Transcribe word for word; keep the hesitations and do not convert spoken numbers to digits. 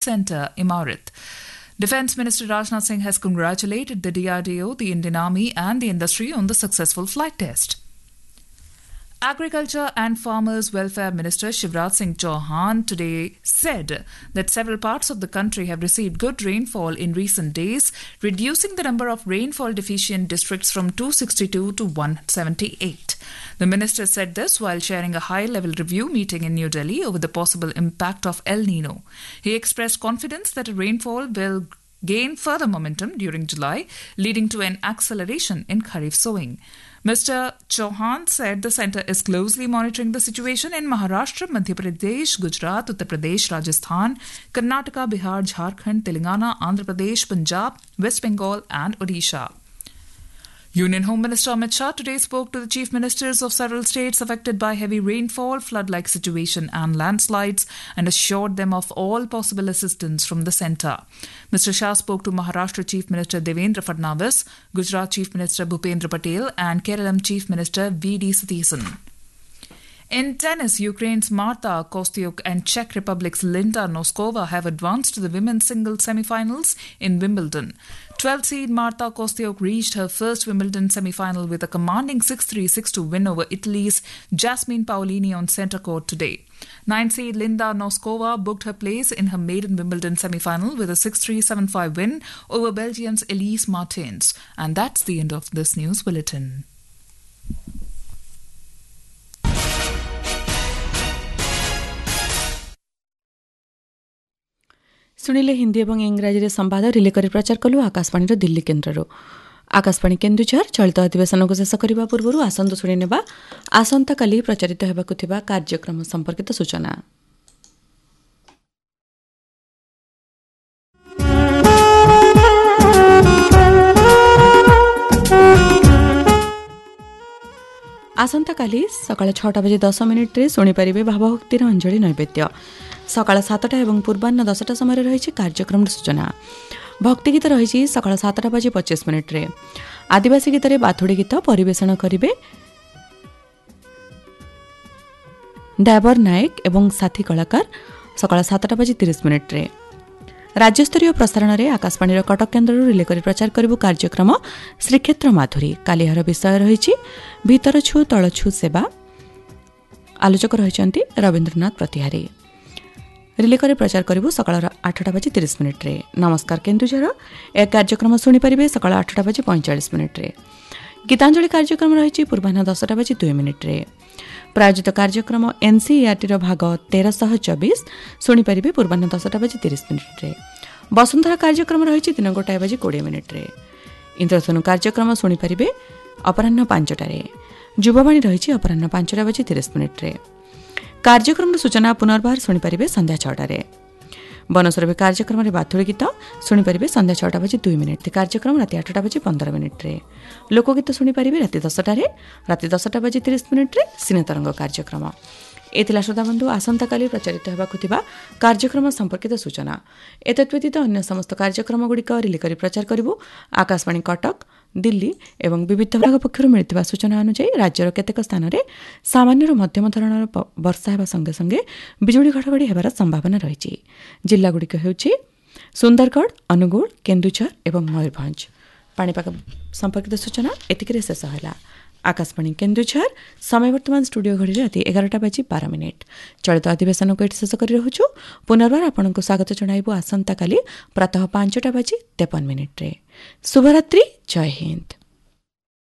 Centre, Imarat. Defence Minister Rajnath Singh has congratulated the D R D O, the Indian Army and the industry on the successful flight test. Agriculture and Farmers Welfare Minister Shivraj Singh Chauhan today said that several parts of the country have received good rainfall in recent days, reducing the number of rainfall deficient districts from two hundred sixty-two to one hundred seventy-eight. The minister said this while chairing a high-level review meeting in New Delhi over the possible impact of El Nino. He expressed confidence that rainfall will gain further momentum during July, leading to an acceleration in Kharif sowing. Mister Chauhan said the centre is closely monitoring the situation in Maharashtra, Madhya Pradesh, Gujarat, Uttar Pradesh, Rajasthan, Karnataka, Bihar, Jharkhand, Telangana, Andhra Pradesh, Punjab, West Bengal and Odisha. Union Home Minister Amit Shah today spoke to the chief ministers of several states affected by heavy rainfall, flood-like situation and landslides and assured them of all possible assistance from the centre. Mister Shah spoke to Maharashtra Chief Minister Devendra Fadnavis, Gujarat Chief Minister Bhupendra Patel and Kerala Chief Minister V D Satheesan. In tennis, Ukraine's Marta Kostyuk and Czech Republic's Linda Noskova have advanced to the women's singles semi-finals in Wimbledon. twelfth seed Marta Kostyuk reached her first Wimbledon semi-final with a commanding six three six two win over Italy's Jasmine Paolini on centre court today. ninth seed Linda Noskova booked her place in her maiden Wimbledon semi-final with a six three seven five win over Belgium's Elise Martins. And that's the end of this news bulletin. ଶୁଣିଲେ ହିନ୍ଦୀ ଏବଂ ଇଂରାଜୀରେ ସମ୍ବାଦ relay କରି ପ୍ରଚାର କଲୁ ଆକାଶବାଣୀର ଦିଲ୍ଲୀ କେନ୍ଦ୍ରରୁ। ଆକାଶବାଣୀ କେନ୍ଦୁଝର ଚଳିତ ଅଧିବେଶନକୁ ଶେଷ କରିବା ପୂର୍ବରୁ ଆସନ୍ତୁ ଶୁଣିନେବା ଆସନ୍ତାକାଲି ପ୍ରଚାରିତ ହେବାକୁ ଥିବା କାର୍ଯ୍ୟକ୍ରମ ସମ୍ପର୍କିତ ସୂଚନା। ଆସନ୍ତାକାଲି ସକାଳ ଛଅଟା ବାଜି ଦଶ ମିନିଟ୍ରେ ଶୁଣିପାରିବେ ଭାବଭକ୍ତିର ଅଞ୍ଜଳି ନୈବେଦ୍ୟ। ସକାଳ ସାତଟା ଏବଂ ପୂର୍ବାହ୍ନ ଦଶଟା ସମୟରେ ରହିଛି କାର୍ଯ୍ୟକ୍ରମର ସୂଚନା। ଭକ୍ତିଗୀତ ରହିଛି ସକାଳ ସାତଟା ବାଜି ପଚିଶ ମିନିଟ୍ରେ। ଆଦିବାସୀ ଗୀତରେ ବାଥୁଡ଼ି ଗୀତ ପରିବେଷଣ କରିବେ ଡାବର ନାୟକ ଏବଂ ସାଥୀ କଳାକାର ସକାଳ ସାତଟା ବାଜି ତିରିଶ ମିନିଟ୍ରେ। ରାଜ୍ୟସ୍ତରୀୟ ପ୍ରସାରଣରେ ଆକାଶବାଣୀର କଟକ କେନ୍ଦ୍ରରୁ ରିଲେ କରି ପ୍ରଚାର କରିବୁ କାର୍ଯ୍ୟକ୍ରମ ଶ୍ରୀକ୍ଷେତ୍ର ମାଧୁରୀ। କାଲି ଏହାର ବିଷୟ ରହିଛି ଭିତର ଛୁ ତଳ ଛୁ ସେବା। ଆଲୋଚକ ରହିଛନ୍ତି ରବୀନ୍ଦ୍ରନାଥ ପ୍ରତିହାରୀ। ରିଲେ କରି ପ୍ରଚାର କରିବୁ ସକାଳ ଆଠଟା ବାଜି ତିରିଶ ମିନିଟ୍ରେ। ନମସ୍କାର କେନ୍ଦୁଝର ଏ କାର୍ଯ୍ୟକ୍ରମ ଶୁଣିପାରିବେ ସକାଳ ଆଠଟା ବାଜି ପଇଁଚାଳିଶ ମିନିଟ୍ରେ। ଗୀତାଞ୍ଜଳି କାର୍ଯ୍ୟକ୍ରମ ରହିଛି ପୂର୍ବାହ୍ନ ଦଶଟା ବାଜି ଦୁଇ ମିନିଟ୍ରେ। ପ୍ରାୟୋଜିତ କାର୍ଯ୍ୟକ୍ରମ ଏନ୍ସିଇଆର୍ଟିର ଭାଗ ତେରଶହ ଚବିଶ ଶୁଣିପାରିବେ ପୂର୍ବାହ୍ନ ଦଶଟା ବାଜି ତିରିଶ ମିନିଟ୍ରେ। ବସୁନ୍ଧରା କାର୍ଯ୍ୟକ୍ରମ ରହିଛି ଦିନ ଗୋଟାଏ ବାଜି କୋଡ଼ିଏ ମିନିଟ୍ରେ। ଇନ୍ଦ୍ରଧନୁ କାର୍ଯ୍ୟକ୍ରମ ଶୁଣିପାରିବେ ଅପରାହ୍ନ ପାଞ୍ଚଟାରେ। ଯୁବବାଣୀ ରହିଛି ଅପରାହ୍ନ ପାଞ୍ଚଟା ବାଜି ତିରିଶ ମିନିଟ୍ରେ। କାର୍ଯ୍ୟକ୍ରମର ସୂଚନା ପୁନର୍ବାର ଶୁଣିପାରିବେ ସନ୍ଧ୍ୟା ଛଅଟାରେ। ବନସୁରଭି କାର୍ଯ୍ୟକ୍ରମରେ ବାଥୁଳି ଗୀତ ଶୁଣିପାରିବେ ସନ୍ଧ୍ୟା ଛଅଟା ବାଜି ଦୁଇ ମିନିଟ୍। କାର୍ଯ୍ୟକ୍ରମ ରାତି ଆଠଟା ବାଜି ପନ୍ଦର ମିନିଟ୍ରେ। ଲୋକଗୀତ ଶୁଣିପାରିବେ ରାତି ଦଶଟାରେ। ରାତି ଦଶଟା ବାଜି ତିରିଶ ମିନିଟ୍ରେ ସିନେତରଙ୍ଗ କାର୍ଯ୍ୟକ୍ରମ। ଏ ଥିଲା ଶ୍ରୋତାବନ୍ଧୁ ଆସନ୍ତାକାଲି ପ୍ରଚାରିତ ହେବାକୁ ଥିବା କାର୍ଯ୍ୟକ୍ରମ ସମ୍ପର୍କିତ ସୂଚନା। ଏତଦ୍ ବ୍ୟତୀତ ଅନ୍ୟ ସମସ୍ତ କାର୍ଯ୍ୟକ୍ରମଗୁଡ଼ିକ ରିଲେ କରି ପ୍ରଚାର କରିବୁ ଆକାଶବାଣୀ କଟକ, ଦିଲ୍ଲୀ ଏବଂ ବିବିଧ ବିଭାଗ ପକ୍ଷରୁ ମିଳିଥିବା ସୂଚନା ଅନୁଯାୟୀ ରାଜ୍ୟର କେତେକ ସ୍ଥାନରେ ସାମାନ୍ୟରୁ ମଧ୍ୟମ ଧରଣର ବର୍ଷା ହେବା ସଙ୍ଗେ ସଙ୍ଗେ ବିଜୁଳି ଘଡ଼ଘଡ଼ି ହେବାର ସମ୍ଭାବନା ରହିଛି। ଜିଲ୍ଲାଗୁଡ଼ିକ ହେଉଛି ସୁନ୍ଦରଗଡ଼, ଅନୁଗୁଳ, କେନ୍ଦୁଝର ଏବଂ ମୟୂରଭଞ୍ଜ। ପାଣିପାଗ ସମ୍ପର୍କିତ ସୂଚନା ଏତିକିରେ ଶେଷ ହେଲା। ଆକାଶବାଣୀ କେନ୍ଦୁଝର ସମୟ ବର୍ତ୍ତମାନ ଷ୍ଟୁଡିଓ ଘଡ଼ିରେ ରାତି ଏଗାରଟା ବାଜି ବାର ମିନିଟ୍। ଚଳିତ ଅଧିବେଶନକୁ ଏଠି ଶେଷ କରି ରହୁଛୁ। ପୁନର୍ବାର ଆପଣଙ୍କୁ ସ୍ୱାଗତ ଜଣାଇବୁ ଆସନ୍ତାକାଲି ପ୍ରାତଃ ପାଞ୍ଚଟା ବାଜି ତେପନ ମିନିଟ୍ରେ। ଶୁଭରାତ୍ରି, ଜୟ ହିନ୍ଦ।